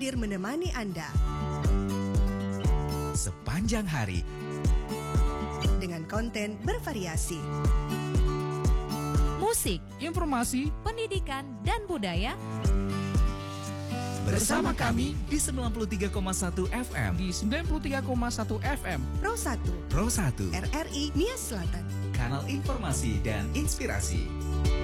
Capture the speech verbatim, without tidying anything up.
hadir menemani Anda sepanjang hari dengan konten bervariasi. Musik, informasi, pendidikan, dan budaya. Bersama kami di sembilan puluh tiga koma satu F M. Di sembilan puluh tiga koma satu F M. Pro satu Pro satu R R I Nias Selatan. Kanal informasi dan inspirasi.